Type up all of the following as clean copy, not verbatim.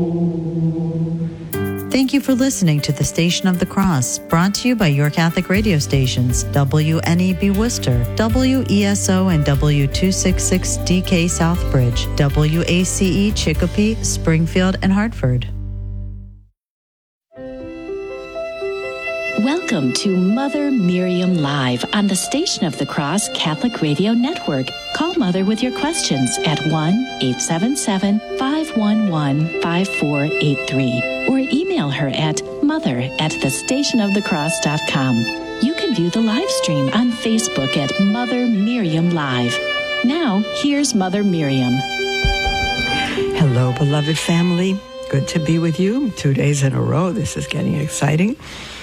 Thank you for listening to the Station of the Cross, brought to you by your Catholic radio stations, WNEB Worcester, WESO and W266DK Southbridge, WACE Chicopee, Springfield, and Hartford. Welcome to Mother Miriam Live on the Station of the Cross Catholic Radio Network. Call Mother with your questions at 1-877-511-5483 or email her at mother@thestationofthecross.com. You can view the live stream on Facebook at Mother Miriam Live. Now, here's Mother Miriam. Hello, beloved family. Good to be with you 2 days in a row. This is getting exciting.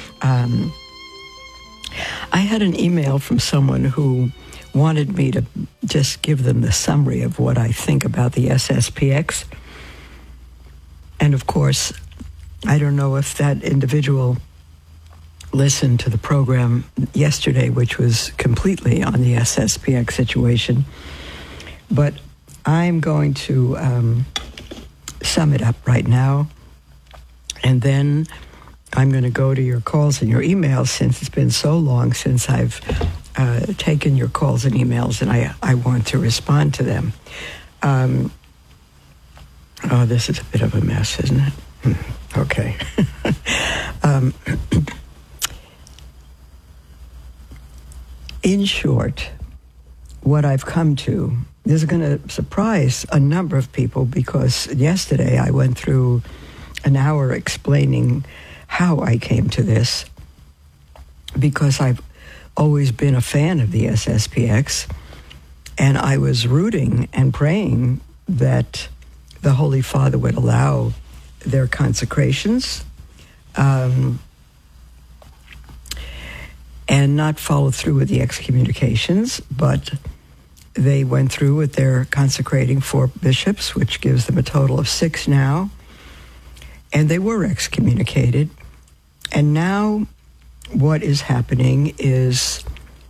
I had an email from someone who wanted me to just give them the summary of what I think about the SSPX. And of course, I don't know if that individual listened to the program yesterday, which was completely on the SSPX situation. But I'm going to sum it up right now, and then I'm going to go to your calls and your emails, since it's been so long since I've taken your calls and emails, and I want to respond to them. This is a bit of a mess, isn't it? Okay. In short, what I've come to, this is going to surprise a number of people, because yesterday I went through an hour explaining how I came to this, because I've always been a fan of the SSPX, and I was rooting and praying that the Holy Father would allow their consecrations and not follow through with the excommunications, but they went through with their consecrating 4 bishops, which gives them a total of 6 now, and they were excommunicated. And now what is happening is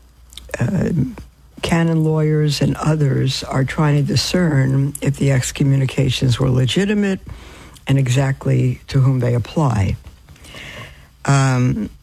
canon lawyers and others are trying to discern if the excommunications were legitimate and exactly to whom they apply. And